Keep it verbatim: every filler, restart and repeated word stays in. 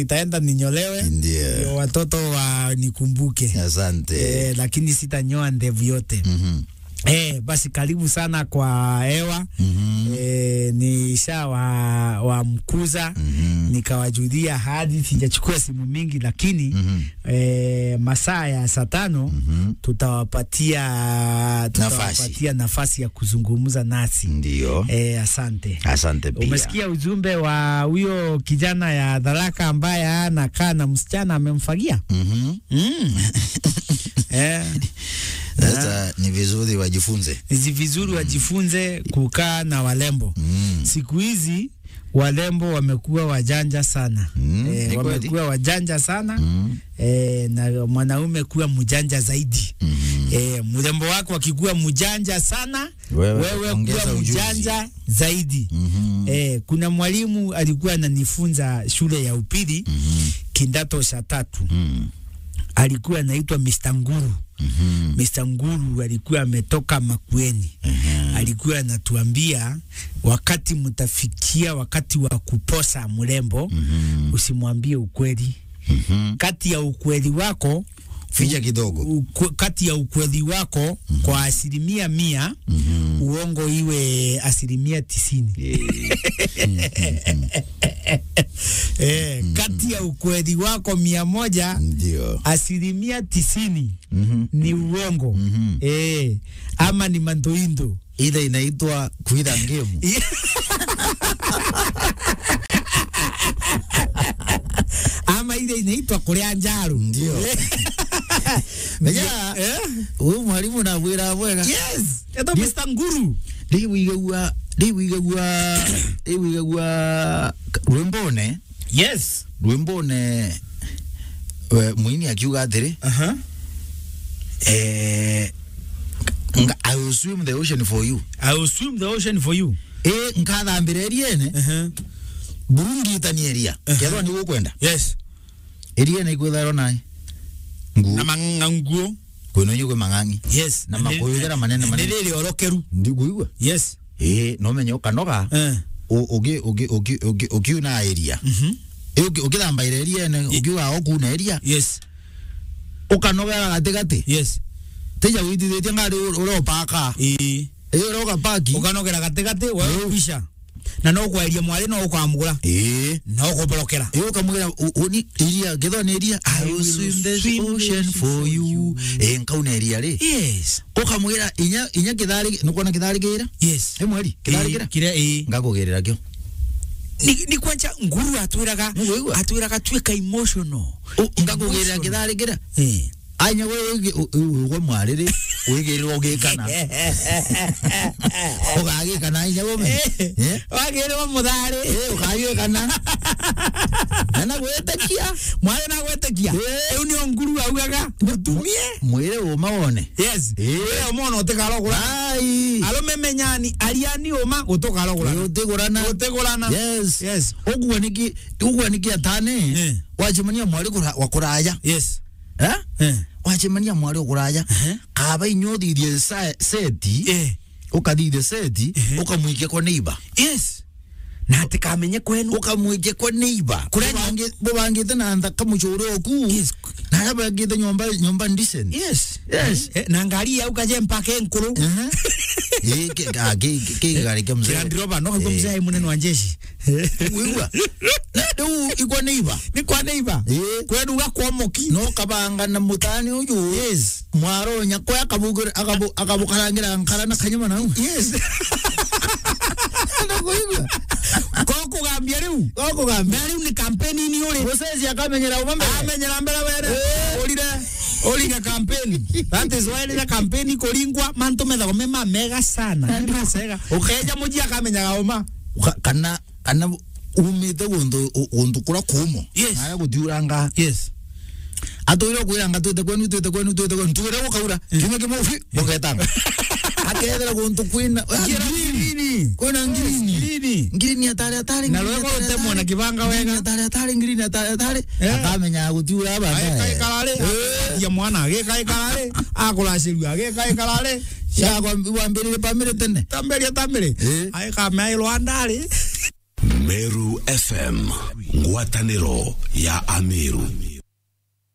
Itaenda ninyolewe. Ndio. Watoto wa nikumbuke. Asante. Eh, lakini sitanyoa ndevu yote. Mhm. Eh, basi karibu sana kwa hewa. Mhm. Eh, nisha wa, wa mkuza. Mhm. Nikawajulia hadi sijachukua simu mingi lakini Mhm. eh, masaa ya saa tano Mhm. tutawapatia tutawapatia nafasi ya kuzungumza nasi. Ndio. Eh, asante. Asante pia. Umesikia ujumbe wa huyo kijana ya Dharaka ambaye anakaa na msichana amemfagia? Mhm. Mm. Eh. Sasa ni vizuri wajifunze. Ni vizuri wajifunze kukaa na walembo. Mm. Siku hizi walembo wamekuwa wajanja sana. Mm, eh, wamekuwa wajanja sana. Mm. Eh, na mwanaume kuwa mjanja zaidi. Mm. Eh, mlembo wako akikuwa mjanja sana, wewe, wewe kuwa mjanja zaidi. Mm-hmm. Eh, kuna mwalimu alikuwa ananifunza shule ya upili, mm-hmm. kidato cha tatu. Mm. Alikuwa anaitwa mister Nguru. Mm-hmm. mister Nguru alikuwa ametoka Makueni. Mm-hmm. Alikuwa anatuambia wakati mtafikia wakati wa kuposa mrembo, mm-hmm. usimwambie ukweli. Mm-hmm. Kati ya ukweli wako ficha kidogo. U, u, kati ya ukweli wako, mm-hmm. kwa asilimia mia, mm-hmm. uongo iwe asilimia tisini. Eh, kati ya ukweli wako mia moja, ndio asilimia tisini, mm-hmm. ni uongo. Mm-hmm. Eh, ama ni mandoindo. Ile inaitwa kuida ngemu. Ama ile inaitwa kulea njaru. Ndio. Meja, eh? Huyu mwalimu na bwira bwega. Yes. Eto mister Nguru. Ndiwigawa, ndiwigawa, ndiwigawa Rwembone. Yes. Rwembone uh, muini akiuga atiri. Uh-huh. Eh, I will swim the ocean for you. I will swim the ocean for you. Eh, nkathambire eriene. Uh-huh. Burungi tani eria. Uh-huh. Kero ni gukwenda. Yes. Eriene ikwitharo nai. Nguo. Na manganguo. Kwino nyugo mangangi. Yes. Na makoyera manene manene. Nilele orokeru. Ndiguigwa. Yes. Eh, no menyo kanoga. Eh. Oge oge oge oge oge una area. Mhm. Eh, oge oge thamba area ne oge wa oku na area. Yes. Ukanoga gate gate. Yes. Teja witi de ngari uro paka. Eh. Eh, uro ka paki. Ukanogera gate gate wa pisha. Na no kwaeria mwari no ukamugura. Eh. No kuborokera. Eh, ukamugura oni area getho ne area. I will swim the ocean for you. Eh, nkauna area re. Yes. Ukamugura inya inya kidari nukona kidari gira. Yes. Eh, mwari kidari gira. Kira eh. Ngakugerera kyo. Ni ni kwanja Nguru atwiraga atwiraga tweka emotional. Ngakugerera kidari gira. Eh. Anya wewe uwe mwarire wigiriro gikana ogage kana anya wewe eh wagiriro muthari eh ogage kana ana gwetekia mware na gwetekia eu ni Nguru augaga mutumie mwire uma wone. Yes wewe umono utekarogura ai arume menyani ariani uma utokarogura utegurana utegurana. Yes yes ogwo niki ogwo niki atane wajimania mwari wakuraya. Yes eh eh wachemania mwari ukuraya. Uh-huh. Kaba inyothirie seti eh ukathire seti ukamwike kwa neighbor. Yes na atikamenye kwenu ukamwike kwa neighbor kurangi bubangite na ndaka muchoro oku. Yes na yabagite nyomba nyomba decent. Yes yes eh, na ngari ya ukaje mpake nkuru. Uh-huh. Eh ke ga ke ke gari ke mzee ndiroba no kwa mzee munene wa jeshi wiwa na do ikwa neighbor ni kwa neighbor eh kwenu gakwa moki no kabanga na mutani uyu. Yes mwaro nyakwa akabugura akabu akabukarangira nkara na kanyama na. Yes ndoko yiwa koko gambia riu koko gambia riu ni campaign ni uri process ya kamenyera umambe amenyera mbere were urire Olinga campaign. That is why the campaign kolingwa manto methago mema mega sana. Ndasega. Ukeja mujia kamenyaga uma. Kana kana umite gondo gondo kura kumo. Yes. Aya gutiuranga. Yes. Atoira kuiranga twete kwenu twete kwenu twete kwenu tugira gukaura. Kime kimofi boketanga. Akethera gondo kwina. Ngirini. Kwina ngirini. Ngirini. Ngirini atari atari. Na lwego temwa na kibanga wega. Atari atari ngirini atari atari. Akamenya gutiura aba. Kai kalale. Ya mwana ageka ikarare akurashirwa ageka ikarare ya kwambirire pamire tene tamberia tamire aika mai Rwanda ri Meru F M, ngwatanĩro ya Ameru.